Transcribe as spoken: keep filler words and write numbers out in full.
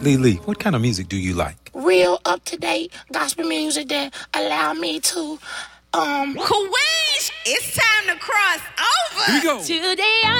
Lee, what kind of music do you like? Real up-to-date gospel music that allow me to, um... Kawish! It's time to cross over! Here we go! Today I